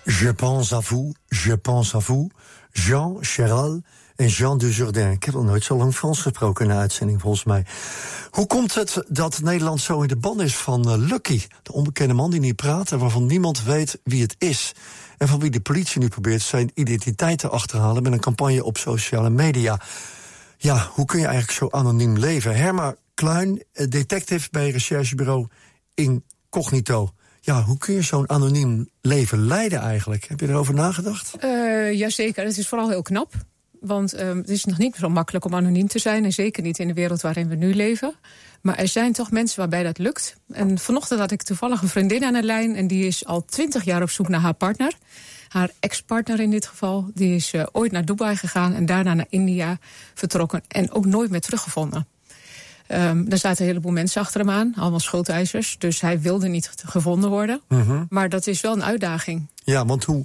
Je pense à vous, je pense à vous. Jean, Chéral en Jean Dujardin. Ik heb nog nooit zo lang Frans gesproken in de uitzending, volgens mij. Hoe komt het dat Nederland zo in de ban is van Lucky? De onbekende man die niet praat en waarvan niemand weet wie het is. En van wie de politie nu probeert zijn identiteit te achterhalen met een campagne op sociale media. Ja, hoe kun je eigenlijk zo anoniem leven? Herma Kluin, detective bij recherchebureau Incognito. Ja, hoe kun je zo'n anoniem leven leiden eigenlijk? Heb je erover nagedacht? Jazeker, het is vooral heel knap. Want het is nog niet zo makkelijk om anoniem te zijn. En zeker niet in de wereld waarin we nu leven. Maar er zijn toch mensen waarbij dat lukt. En vanochtend had ik toevallig een vriendin aan de lijn. En die is al 20 jaar op zoek naar haar partner. Haar ex-partner in dit geval. Die is ooit naar Dubai gegaan en daarna naar India vertrokken. En ook nooit meer teruggevonden. Daar zaten een heleboel mensen achter hem aan. Allemaal schuldeisers. Dus hij wilde niet gevonden worden. Mm-hmm. Maar dat is wel een uitdaging. Ja, want hoe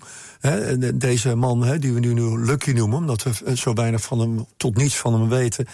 deze man, die we nu Lucky noemen, omdat we zo weinig van hem tot niets van hem weten.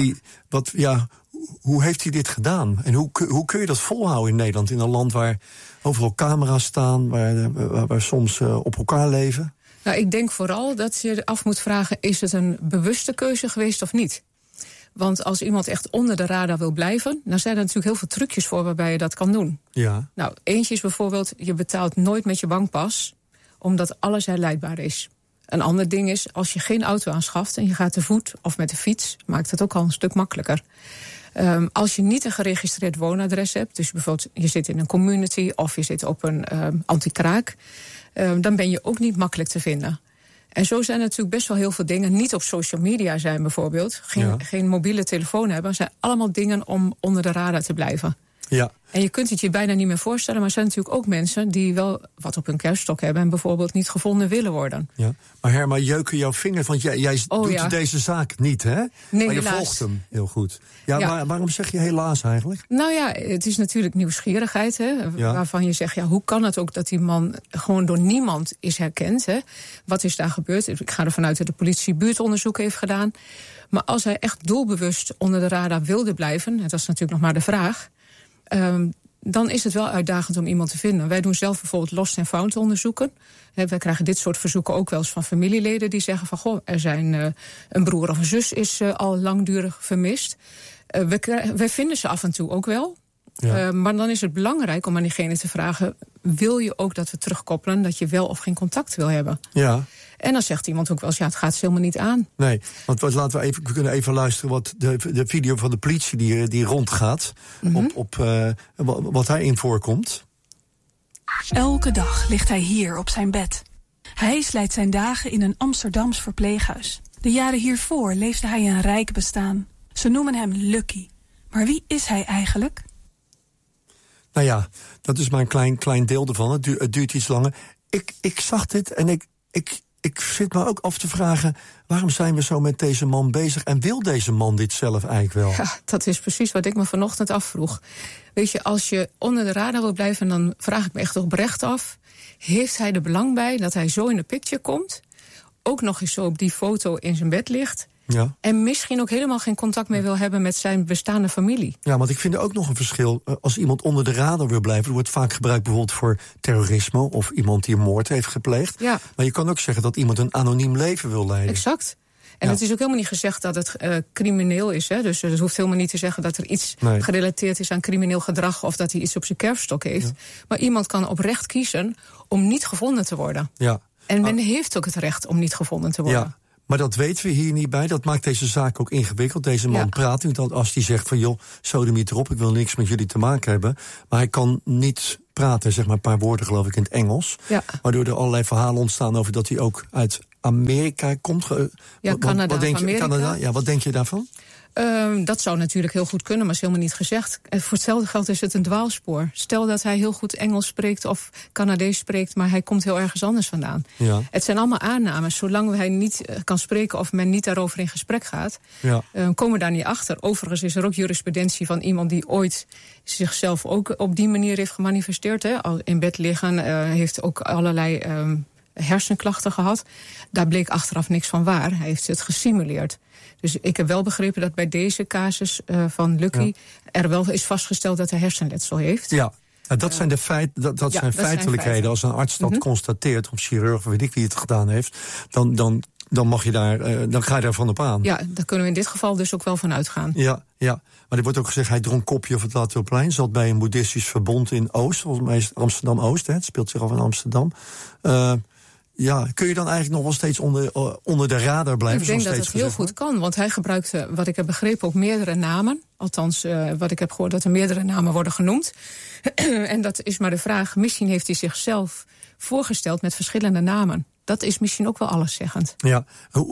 Ja. Hoe heeft hij dit gedaan? En hoe kun je dat volhouden in Nederland? In een land waar overal camera's staan, waar soms op elkaar leven? Nou, ik denk vooral dat je af moet vragen, is het een bewuste keuze geweest of niet? Want als iemand echt onder de radar wil blijven, dan zijn er natuurlijk heel veel trucjes voor waarbij je dat kan doen. Ja. Nou, eentje is bijvoorbeeld, je betaalt nooit met je bankpas, omdat alles herleidbaar is. Een ander ding is, als je geen auto aanschaft en je gaat te voet of met de fiets, maakt het ook al een stuk makkelijker. Als je niet een geregistreerd woonadres hebt, dus bijvoorbeeld je zit in een community of je zit op een anti-kraak, dan ben je ook niet makkelijk te vinden. En zo zijn natuurlijk best wel heel veel dingen. Niet op social media zijn bijvoorbeeld. Geen mobiele telefoon hebben. Zijn allemaal dingen om onder de radar te blijven. Ja. En je kunt het je bijna niet meer voorstellen. Maar er zijn natuurlijk ook mensen die wel wat op hun kerststok hebben. En bijvoorbeeld niet gevonden willen worden. Ja. Maar Herma, jeuken jouw vingers? Want jij doet deze zaak niet, hè? Nee, maar je helaas. Volgt hem heel goed. Ja. Maar waarom zeg je helaas eigenlijk? Nou ja, het is natuurlijk nieuwsgierigheid. Hè, waarvan je zegt, hoe kan het ook dat die man gewoon door niemand is herkend? Hè? Wat is daar gebeurd? Ik ga ervan uit dat de politie buurtonderzoek heeft gedaan. Maar als hij echt doelbewust onder de radar wilde blijven, en dat is natuurlijk nog maar de vraag, dan is het wel uitdagend om iemand te vinden. Wij doen zelf bijvoorbeeld lost en found onderzoeken. Wij krijgen dit soort verzoeken ook wel eens van familieleden die zeggen van, goh, er zijn een broer of een zus is al langdurig vermist. Wij vinden ze af en toe ook wel. Ja. Maar dan is het belangrijk om aan diegene te vragen, wil je ook dat we terugkoppelen dat je wel of geen contact wil hebben? Ja. En dan zegt iemand ook wel eens, het gaat ze helemaal niet aan. Nee, want we kunnen even luisteren wat de video van de politie die rondgaat, mm-hmm, op wat daarin voorkomt. Elke dag ligt hij hier op zijn bed. Hij slijt zijn dagen in een Amsterdams verpleeghuis. De jaren hiervoor leefde hij een rijk bestaan. Ze noemen hem Lucky. Maar wie is hij eigenlijk? Nou ja, dat is maar een klein deel ervan. Het duurt iets langer. Ik zag dit en ik zit me ook af te vragen, waarom zijn we zo met deze man bezig? En wil deze man dit zelf eigenlijk wel? Ja, dat is precies wat ik me vanochtend afvroeg. Weet je, als je onder de radar wil blijven, dan vraag ik me echt oprecht af, heeft hij er belang bij dat hij zo in de picture komt, ook nog eens zo op die foto in zijn bed ligt, ja, en misschien ook helemaal geen contact meer wil hebben met zijn bestaande familie? Ja, want ik vind er ook nog een verschil. Als iemand onder de radar wil blijven, er wordt vaak gebruikt bijvoorbeeld voor terrorisme of iemand die een moord heeft gepleegd. Ja. Maar je kan ook zeggen dat iemand een anoniem leven wil leiden. Exact. En het is ook helemaal niet gezegd dat het crimineel is. Hè? Dus het hoeft helemaal niet te zeggen dat er iets gerelateerd is aan crimineel gedrag of dat hij iets op zijn kerfstok heeft. Ja. Maar iemand kan oprecht kiezen om niet gevonden te worden. Ja. En men heeft ook het recht om niet gevonden te worden. Ja. Maar dat weten we hier niet bij. Dat maakt deze zaak ook ingewikkeld. Deze man praat niet als hij zegt van, joh, sodemiet erop, ik wil niks met jullie te maken hebben. Maar hij kan niet praten, zeg maar een paar woorden geloof ik in het Engels. Ja. Waardoor er allerlei verhalen ontstaan over dat hij ook uit Amerika komt. Canada, Canada. Ja, wat denk je daarvan? Dat zou natuurlijk heel goed kunnen, maar is helemaal niet gezegd. Voor hetzelfde geld is het een dwaalspoor. Stel dat hij heel goed Engels spreekt of Canadees spreekt, maar hij komt heel ergens anders vandaan. Ja. Het zijn allemaal aannames. Zolang hij niet kan spreken of men niet daarover in gesprek gaat, komen we daar niet achter. Overigens is er ook jurisprudentie van iemand die ooit zichzelf ook op die manier heeft gemanifesteerd. Hè. Al in bed liggen, heeft ook allerlei hersenklachten gehad. Daar bleek achteraf niks van waar. Hij heeft het gesimuleerd. Dus ik heb wel begrepen dat bij deze casus van Lucky er wel is vastgesteld dat hij hersenletsel heeft. Ja. Dat zijn zijn feitelijkheden. Als een arts dat constateert, of chirurg, of weet ik wie het gedaan heeft, dan mag je dan ga je daarvan op aan. Ja, daar kunnen we in dit geval dus ook wel van uitgaan. Ja. Maar er wordt ook gezegd, hij dronk kopje op het Laterplein. Zat bij een boeddhistisch verbond in Oost, volgens mij is het Amsterdam-Oost. Het speelt zich af in Amsterdam. Kun je dan eigenlijk nog wel steeds onder de radar blijven? Ik denk dat het heel goed kan, want hij gebruikte, wat ik heb begrepen, ook meerdere namen. Althans, wat ik heb gehoord, dat er meerdere namen worden genoemd. En dat is maar de vraag, misschien heeft hij zichzelf voorgesteld met verschillende namen. Dat is misschien ook wel alleszeggend. Ja,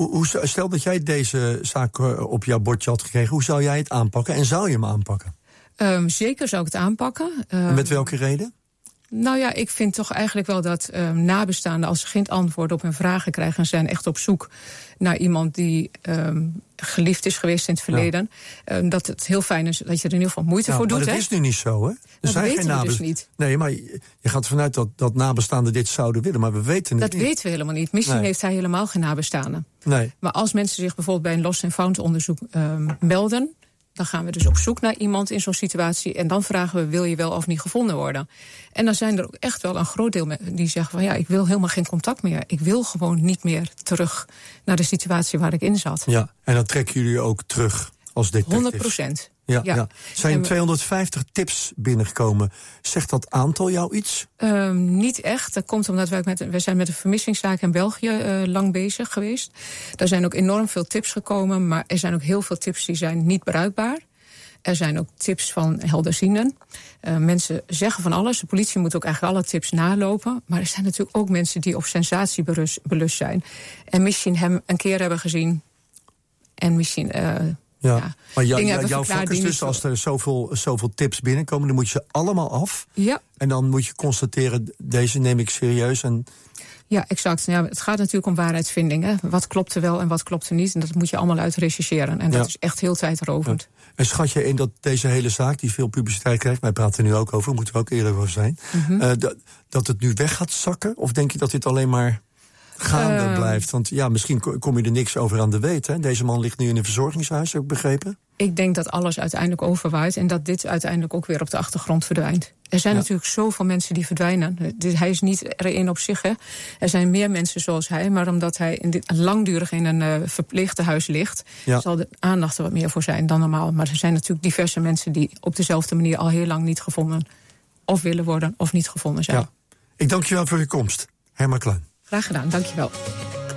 stel dat jij deze zaak op jouw bordje had gekregen, hoe zou jij het aanpakken en zou je hem aanpakken? Zeker zou ik het aanpakken. Met welke reden? Nou ja, ik vind toch eigenlijk wel dat nabestaanden, als ze geen antwoord op hun vragen krijgen en zijn echt op zoek naar iemand die geliefd is geweest in het verleden, dat het heel fijn is dat je er in ieder geval moeite voor doet. Maar dat is nu niet zo, hè? Dat weten we dus niet. Nee, maar je gaat ervan uit dat nabestaanden dit zouden willen, maar we weten het niet. Dat weten we helemaal niet. Misschien heeft hij helemaal geen nabestaanden. Nee. Maar als mensen zich bijvoorbeeld bij een lost and found onderzoek melden, dan gaan we dus op zoek naar iemand in zo'n situatie. En dan vragen we, wil je wel of niet gevonden worden? En dan zijn er ook echt wel een groot deel die zeggen van, ik wil helemaal geen contact meer. Ik wil gewoon niet meer terug naar de situatie waar ik in zat. Ja, en dan trekken jullie ook terug als detectives? 100%. Ja. Zijn 250 tips binnengekomen. Zegt dat aantal jou iets? Niet echt. Dat komt omdat wij zijn met een vermissingszaak in België lang bezig geweest. Daar zijn ook enorm veel tips gekomen, maar er zijn ook heel veel tips die zijn niet bruikbaar. Er zijn ook tips van helderzienden. Mensen zeggen van alles. De politie moet ook eigenlijk alle tips nalopen. Maar er zijn natuurlijk ook mensen die op sensatie belust zijn. En misschien hem een keer hebben gezien. En misschien maar jouw vak is dus, als er zoveel tips binnenkomen, dan moet je ze allemaal af. Ja. En dan moet je constateren, deze neem ik serieus. Ja, exact. Ja, het gaat natuurlijk om waarheidsvinding. Hè. Wat klopt er wel en wat klopt er niet. En dat moet je allemaal uit rechercheren. En dat is echt heel tijdrovend. Ja. En schat je in dat deze hele zaak, die veel publiciteit krijgt, wij praten er nu ook over, moeten we ook eerlijk over zijn, dat het nu weg gaat zakken? Of denk je dat dit alleen maar gaande blijft? Want misschien kom je er niks over aan de weten. Hè? Deze man ligt nu in een verzorgingshuis, heb ik begrepen. Ik denk dat alles uiteindelijk overwaait en dat dit uiteindelijk ook weer op de achtergrond verdwijnt. Er zijn natuurlijk zoveel mensen die verdwijnen. Hij is niet er één op zich. Hè. Er zijn meer mensen zoals hij, maar omdat hij langdurig in een verpleegtehuis ligt, zal de aandacht er wat meer voor zijn dan normaal. Maar er zijn natuurlijk diverse mensen die op dezelfde manier al heel lang niet gevonden of willen worden of niet gevonden zijn. Ja. Ik dank je wel voor je komst, Herma Klein. Graag gedaan, dank je wel.